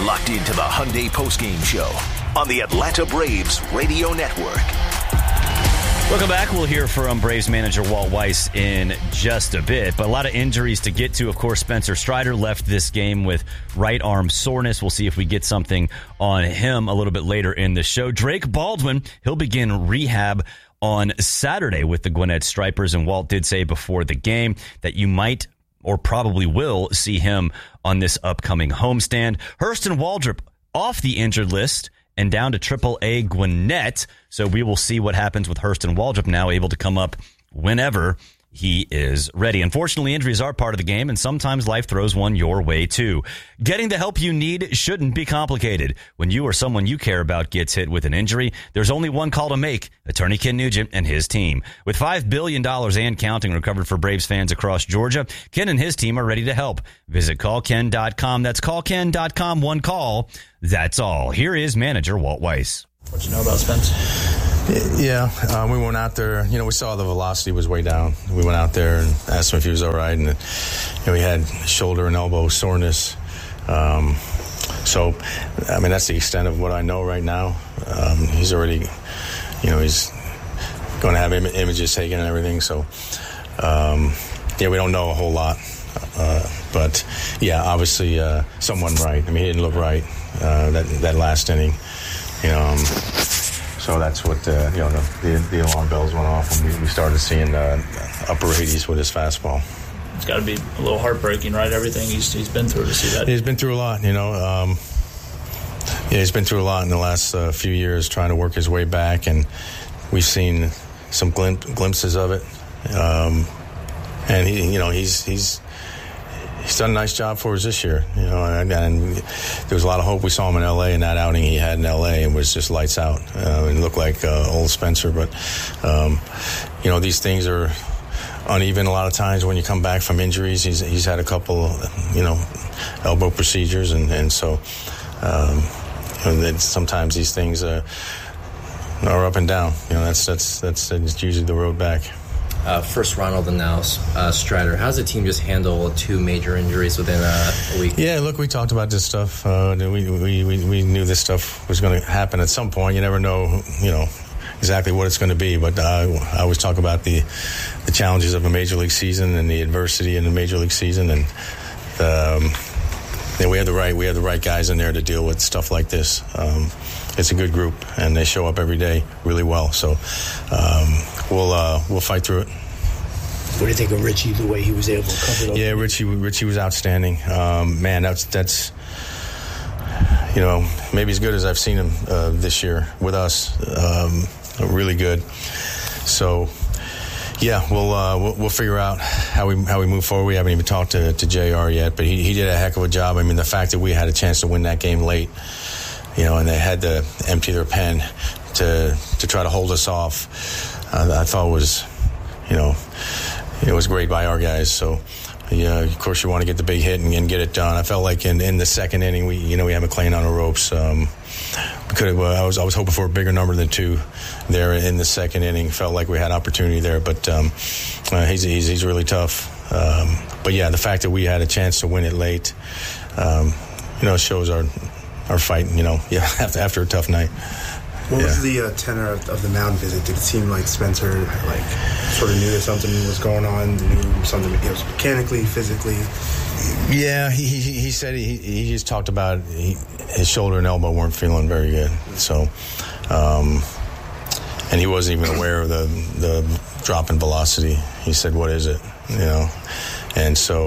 locked into the Hyundai postgame show on the Atlanta Braves Radio Network. Welcome back. We'll hear from Braves manager Walt Weiss in just a bit, but a lot of injuries to get to. Of course, Spencer Strider left this game with right arm soreness. We'll see if we get something on him a little bit later in the show. Drake Baldwin, he'll begin rehab on Saturday with the Gwinnett Stripers, and Walt did say before the game that you might or probably will see him on this upcoming homestand. Hurston Waldrop off the injured list and down to AAA Gwinnett. So we will see what happens with Hurston Waldrop, now able to come up whenever he is ready. Unfortunately, injuries are part of the game, and sometimes life throws one your way, too. Getting the help you need shouldn't be complicated. When you or someone you care about gets hit with an injury, there's only one call to make: Attorney Ken Nugent and his team. With $5 billion and counting recovered for Braves fans across Georgia, Ken and his team are ready to help. Visit callken.com. That's callken.com. One call. That's all. Here is manager Walt Weiss. What you know about Spence? Yeah, we went out there. We saw the velocity was way down. We went out there and asked him if he was all right, and he had shoulder and elbow soreness. So, that's the extent of what I know right now. He's already, he's going to have images taken and everything. So, we don't know a whole lot. But, obviously something wasn't right. He didn't look right that last inning. So that's what the alarm bells went off when we started seeing upper 80s with his fastball. It's got to be a little heartbreaking, right? Everything he's been through to see that. He's been through a lot, he's been through a lot in the last few years trying to work his way back, and we've seen some glimpses of it. And he's done a nice job for us this year, and there was a lot of hope. We saw him in L.A. in that outing he had in L.A. and was just lights out. It looked like old Spencer, but, these things are uneven a lot of times when you come back from injuries. He's had a couple, elbow procedures, and so sometimes these things are up and down. That's usually the road back. First Ronald and now Strider. How's the team just handle two major injuries within a week? Yeah, look, we talked about this stuff. We knew this stuff was going to happen at some point. You never know, exactly what it's going to be. But I always talk about the challenges of a major league season and the adversity in the major league season, and we have the right guys in there to deal with stuff like this. It's a good group, and they show up every day really well. So we'll fight through it. What do you think of Richie, the way he was able to cover those? Yeah, Richie was outstanding. Man, that's maybe as good as I've seen him this year with us. Really good. So we'll figure out how we move forward. We haven't even talked to JR yet, but he did a heck of a job. The fact that we had a chance to win that game late, and they had to empty their pen to try to hold us off, I thought was, it was great by our guys. So, of course, you want to get the big hit and get it done. I felt like in the second inning, we have McLean on the ropes. We could have. I was hoping for a bigger number than two there in the second inning. Felt like we had opportunity there, but he's really tough. But the fact that we had a chance to win it late, shows our fight. After a tough night. What was the tenor of the mound visit? Did it seem like Spencer sort of knew that something was going on, knew something was mechanically, physically? Yeah, he said he just talked about his shoulder and elbow weren't feeling very good. So, and he wasn't even aware of the drop in velocity. He said, "What is it?" And so,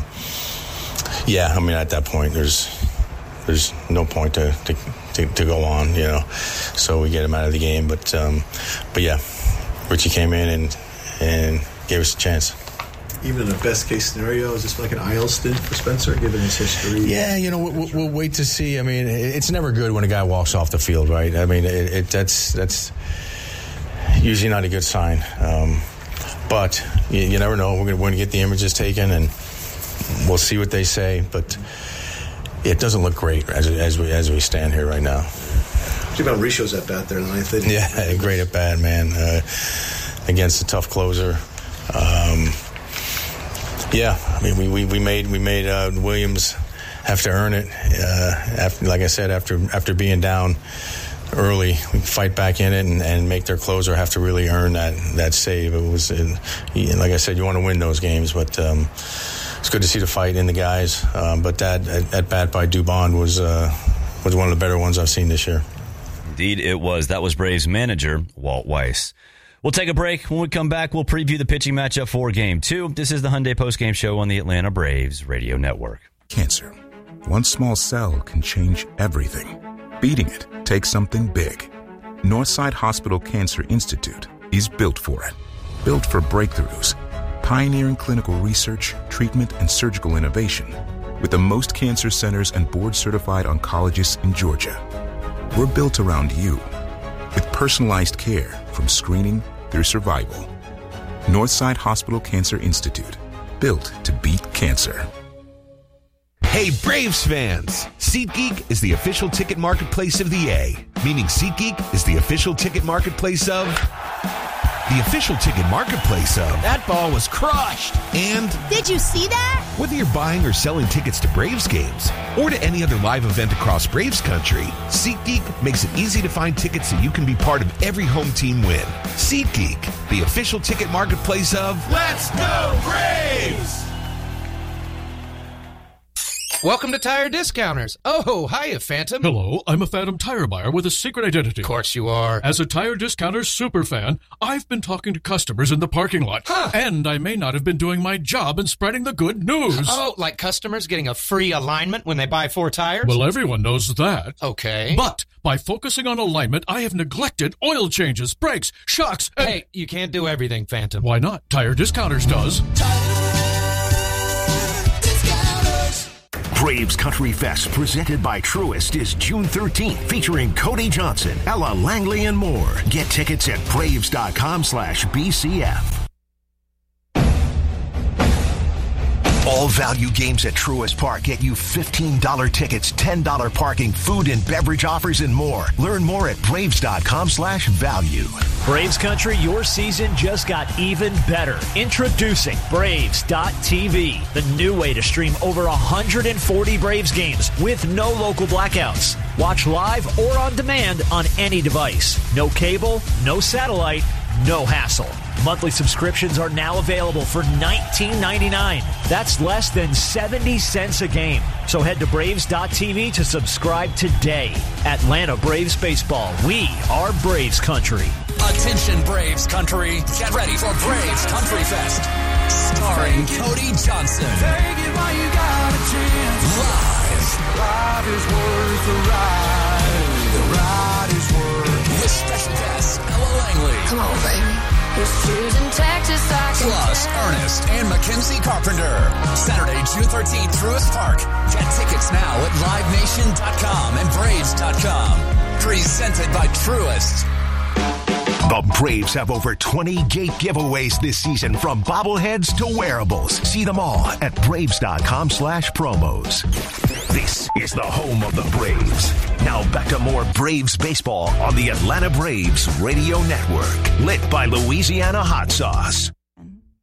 at that point, there's no point to go on, So we get him out of the game, but Richie came in and gave us a chance. Even in a best case scenario, is this like an IL stint for Spencer, given his history? Yeah, we'll wait to see. It's never good when a guy walks off the field, right? That's usually not a good sign. But you never know. We're going to get the images taken, and we'll see what they say. But it doesn't look great as we stand here right now. What about Risho's at bat there in the ninth inning? Yeah, great at bat, man. Against a tough closer. We made Williams have to earn it. Like I said, after being down early, we fight back in it and make their closer have to really earn that save. It was, like I said, you want to win those games, but it's good to see the fight in the guys. But that at bat by Dubon was one of the better ones I've seen this year. Indeed, it was. That was Braves manager Walt Weiss. We'll take a break. When we come back, we'll preview the pitching matchup for Game 2. This is the Hyundai Postgame Show on the Atlanta Braves Radio Network. Cancer. One small cell can change everything. Beating it takes something big. Northside Hospital Cancer Institute is built for it. Built for breakthroughs, pioneering clinical research, treatment, and surgical innovation, with the most cancer centers and board-certified oncologists in Georgia. We're built around you, with personalized care from screening through survival. Northside Hospital Cancer Institute, built to beat cancer. Hey, Braves fans! SeatGeek is the official ticket marketplace of the A, meaning SeatGeek is the official ticket marketplace of... the official ticket marketplace of... That ball was crushed! And... Did you see that? Whether you're buying or selling tickets to Braves games or to any other live event across Braves country, SeatGeek makes it easy to find tickets so you can be part of every home team win. SeatGeek, the official ticket marketplace of... Let's go Braves! Welcome to Tire Discounters. Oh, hiya, Phantom. Hello, I'm a Phantom tire buyer with a secret identity. Of course you are. As a Tire Discounters superfan, I've been talking to customers in the parking lot. Huh. And I may not have been doing my job in spreading the good news. Oh, like customers getting a free alignment when they buy 4 tires? Well, everyone knows that. Okay. But by focusing on alignment, I have neglected oil changes, brakes, shocks, and... Hey, you can't do everything, Phantom. Why not? Tire Discounters does. Braves Country Fest, presented by Truist, is June 13th, featuring Cody Johnson, Ella Langley, and more. Get tickets at Braves.com/BCF. All value games at Truist Park get you $15 tickets, $10 parking, food and beverage offers, and more. Learn more at Braves.com/value. Braves Country, your season just got even better. Introducing Braves.tv, the new way to stream over 140 Braves games with no local blackouts. Watch live or on demand on any device. No cable, no satellite, no hassle. Monthly subscriptions are now available for $19.99. That's less than 70 cents a game. So head to Braves.tv to subscribe today. Atlanta Braves Baseball. We are Braves Country. Attention Braves Country. Get ready for Braves Country Fest. Starring Cody Johnson. Take it while you got a chance. Live. Life is worth the ride. The ride is worth. With special guests Ella Langley. Come on, baby. It's in Texas, plus Ernest and Mackenzie Carpenter. Saturday, June 13th, Truist Park. Get tickets now at LiveNation.com and Braves.com. Presented by Truist. The Braves have over 20 gate giveaways this season, from bobbleheads to wearables. See them all at Braves.com/promos. This is the home of the Braves. Now back to more Braves baseball on the Atlanta Braves Radio Network. Lit by Louisiana Hot Sauce.